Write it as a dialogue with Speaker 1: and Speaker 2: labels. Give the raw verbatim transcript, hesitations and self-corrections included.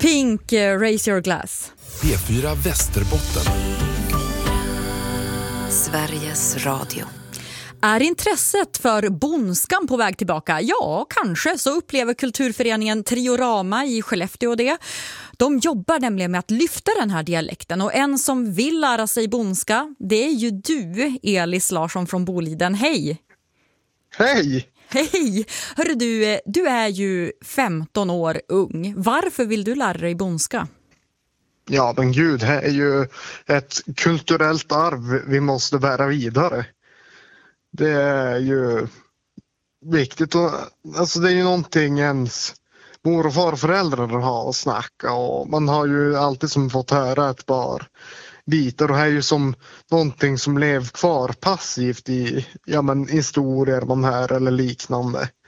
Speaker 1: Pink, uh, Raise Your Glass.
Speaker 2: P fyra Västerbotten.
Speaker 3: Sveriges Radio.
Speaker 1: Är intresset för bondskan på väg tillbaka? Ja, kanske. Så upplever kulturföreningen Triorama i Skellefteå det. De jobbar nämligen med att lyfta den här dialekten. Och en som vill lära sig bondska, det är ju du, Elis Larsson från Boliden. Hej!
Speaker 4: Hej!
Speaker 1: Hej! Hörru du, du är ju femton år ung. Varför vill du lära dig bondska?
Speaker 4: Ja, men gud, det är ju ett kulturellt arv vi måste bära vidare. Det är ju viktigt. Och, alltså det är ju någonting ens mor- och farföräldrar har att snacka. Och man har ju alltid som fått höra ett par bitar. Och det är ju som någonting som lever kvar passivt i ja, men historier man hör eller liknande.